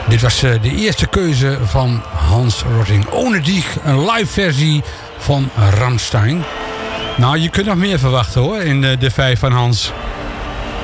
Dit was de eerste keuze van Hans Rosing. Ohne dich, een live versie van Rammstein. Nou, je kunt nog meer verwachten hoor, in de 5 van Hans.